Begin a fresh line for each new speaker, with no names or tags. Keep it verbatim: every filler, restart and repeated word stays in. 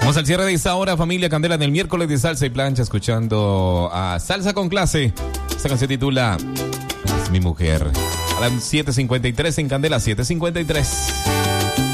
Vamos al cierre de esta hora, familia Candela, del miércoles de Salsa y Plancha, escuchando a Salsa con Clase. Esta canción titula Es mi mujer. A las siete cincuenta y tres en Candela, siete cincuenta y tres.